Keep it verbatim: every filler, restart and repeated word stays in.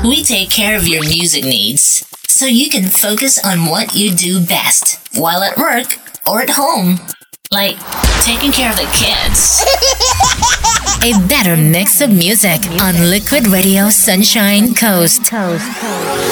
We take care of your music needs so you can focus on what you do best while at work or at home, like taking care of the kids. A better mix of music on Liquid Radio Sunshine Coast. Coast.